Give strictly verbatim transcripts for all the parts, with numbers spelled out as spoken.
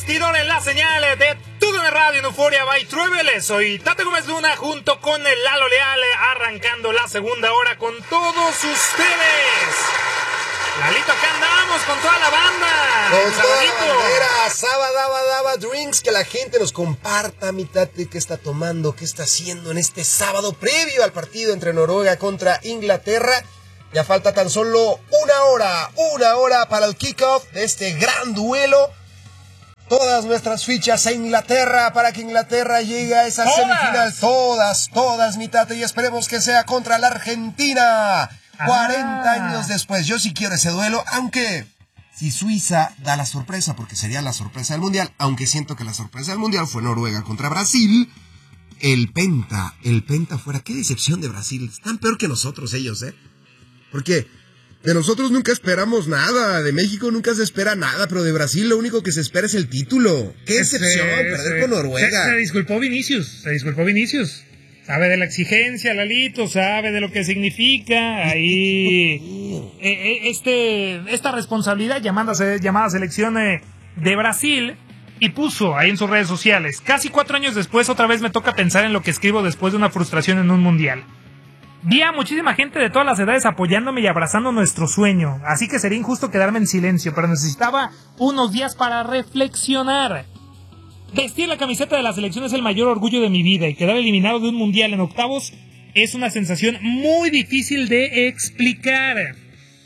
Vestidor en la señal de T U D N Radio en Euforia by Travel. Soy Tate Gómez Luna junto con el Lalo Leal, arrancando la segunda hora con todos ustedes. Lalito, acá andamos con toda la banda. Con toda la bandera, sábado, daba, daba drinks, que la gente nos comparta, mi Tate, qué está tomando, qué está haciendo en este sábado previo al partido entre Noruega contra Inglaterra. Ya falta tan solo una hora, una hora para el kickoff de este gran duelo. Todas nuestras fichas a Inglaterra para que Inglaterra llegue a esa ¡Todas! semifinal. Todas, todas, mi Tate, y esperemos que sea contra la Argentina. cuarenta Ah. años después. Yo sí quiero ese duelo, aunque si Suiza da la sorpresa, porque sería la sorpresa del Mundial, aunque siento que la sorpresa del Mundial fue Noruega contra Brasil. El Penta, el Penta fuera. Qué decepción de Brasil. Están peor que nosotros ellos, ¿eh? Porque de nosotros nunca esperamos nada, de México nunca se espera nada, pero de Brasil lo único que se espera es el título. ¡Qué decepción! Se- Perder se- con Noruega. Se, se disculpó Vinicius, se disculpó Vinicius. Sabe de la exigencia, Lalito, sabe de lo que significa ahí eh, eh, este esta responsabilidad llamada, llamada selección eh, de Brasil, y puso ahí en sus redes sociales: casi cuatro años después otra vez me toca pensar en lo que escribo después de una frustración en un mundial. Vi a muchísima gente de todas las edades apoyándome y abrazando nuestro sueño, así que sería injusto quedarme en silencio, pero necesitaba unos días para reflexionar. Vestir la camiseta de la selección es el mayor orgullo de mi vida, y quedar eliminado de un mundial en octavos es una sensación muy difícil de explicar.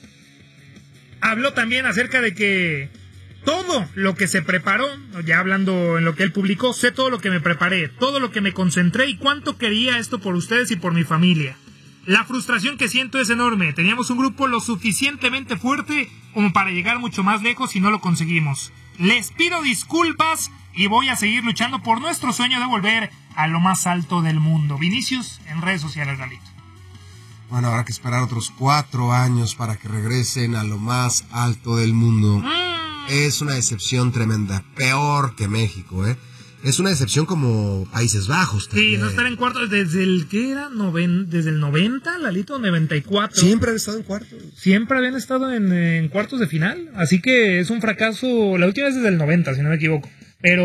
Habló también acerca de que todo lo que se preparó, ya hablando en lo que él publicó, sé todo lo que me preparé, todo lo que me concentré y cuánto quería esto por ustedes y por mi familia. La frustración que siento es enorme. Teníamos un grupo lo suficientemente fuerte como para llegar mucho más lejos y no lo conseguimos. Les pido disculpas y voy a seguir luchando por nuestro sueño de volver a lo más alto del mundo. Vinicius en redes sociales, Dalito. Bueno, habrá que esperar otros cuatro años para que regresen a lo más alto del mundo. Mm. Es una decepción tremenda, peor que México, ¿eh? Es una decepción como Países Bajos Sí, también. no estar en cuartos desde el, ¿qué era? Noven, desde el noventa, Lalito, noventa y cuatro. Siempre han estado en cuartos. Siempre habían estado en, en cuartos de final, así que es un fracaso. La última vez desde el noventa, si no me equivoco. Pero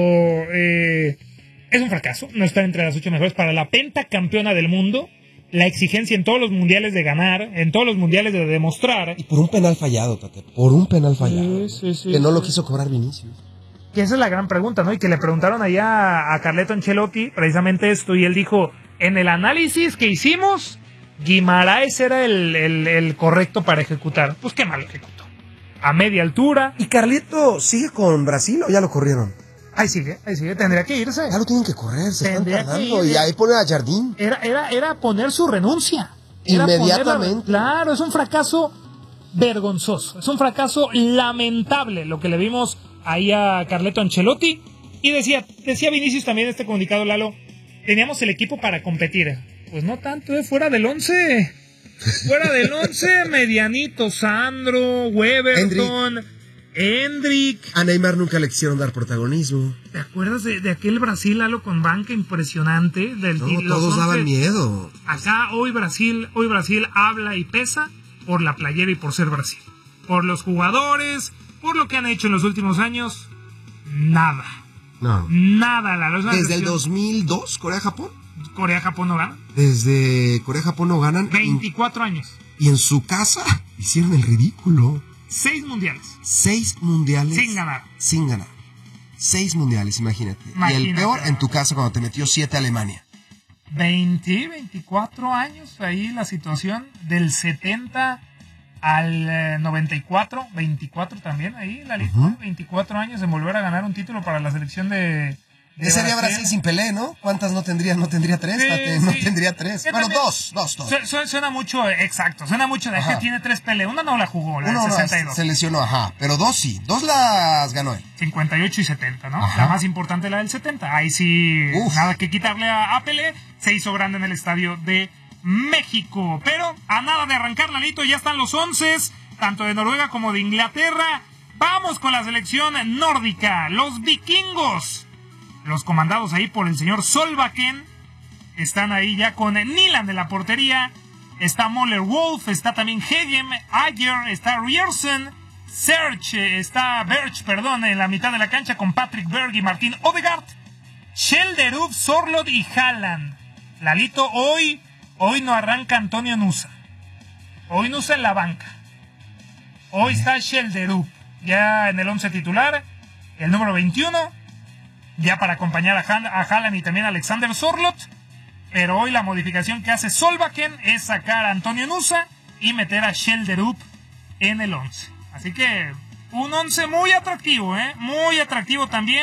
eh, es un fracaso no estar entre las ocho mejores para la pentacampeona del mundo. La exigencia en todos los mundiales de ganar, en todos los mundiales de demostrar. Y por un penal fallado, Tate, por un penal fallado. Sí, sí, sí, que no sí. lo quiso cobrar Vinicius. Y esa es la gran pregunta, ¿no? Y que le preguntaron allá a Carleto Ancelotti precisamente esto, y él dijo: en el análisis que hicimos, Guimaraes era el, el, el correcto para ejecutar. Pues qué mal ejecutó. A media altura. ¿Y Carleto sigue con Brasil o ya lo corrieron? Ahí sigue, ahí sigue, tendría que irse. Ya lo tienen que correr, se están Tendría que tardando. ir. Y ahí ponen a Jardín. Era, era, era poner su renuncia. Era Inmediatamente. ponerla- claro, es un fracaso vergonzoso. Es un fracaso lamentable lo que le vimos ahí a Carleto Ancelotti. Y decía, decía Vinicius también en este comunicado, Lalo, teníamos el equipo para competir. Pues no tanto, ¿eh? Fuera del once. Fuera del once, medianito. Sandro, Weberton, Hendrik. A Neymar nunca le quisieron dar protagonismo. ¿Te acuerdas de, de aquel Brasil, Lalo, con banca impresionante? Del, No, los todos daban once. miedo. Acá hoy Brasil, hoy Brasil habla y pesa por la playera y por ser Brasil. Por los jugadores, por lo que han hecho en los últimos años, nada. No. Nada, Lalo. Es una Desde el decepción. dos mil dos, Corea-Japón. Corea-Japón no gana. Desde Corea-Japón no ganan. veinticuatro años. Y en su casa hicieron el ridículo. Seis mundiales. Seis mundiales. Sin ganar. Sin ganar. Seis mundiales, imagínate. Y el Imagínate. peor en tu casa cuando te metió siete Alemania. veinte, veinticuatro años. Ahí la situación del setenta al eh, noventa y cuatro. veinticuatro también ahí, la lista. Ujú. veinticuatro años en volver a ganar un título para la selección de... de Ese sería Brasil sin Pelé, ¿no? ¿Cuántas no tendría? No tendría tres, Sí, Tate, no sí. tendría tres. Que Bueno, también- dos, dos, dos. Su- su- Suena mucho, eh, exacto, suena mucho de Ajá. que tiene tres Pelé. Una no la jugó, la Uno del no, sesenta y dos. se lesionó, ajá. Pero dos sí, dos las ganó él. cincuenta y ocho y setenta, ¿no? Ajá. La más importante, la del setenta. Ahí sí, Uf. nada que quitarle a, a Pelé. Se hizo grande en el estadio de México. Pero a nada de arrancar, Lalito, ya están los once, tanto de Noruega como de Inglaterra. Vamos con la selección nórdica, los vikingos. Los comandados ahí por el señor Solbakken. Están ahí ya con Nyland en la portería. Está Moller Wolf, está también Hegem, Ayer, está Riersen, Serge, está Berch, perdón, en la mitad de la cancha con Patrick Berg y Martín Odegaard. Schelderup, Sorloth y Haaland. Lalito, hoy, hoy no arranca Antonio Nusa. Hoy Nusa en la banca. Hoy está Schelderup, ya en el once titular, el número veintiuno, ya para acompañar a, Han, a Haaland y también a Alexander Sorloth. Pero hoy la modificación que hace Solbakken es sacar a Antonio Nusa y meter a Schelderup en el once. Así que un once muy atractivo, ¿eh? Muy atractivo también.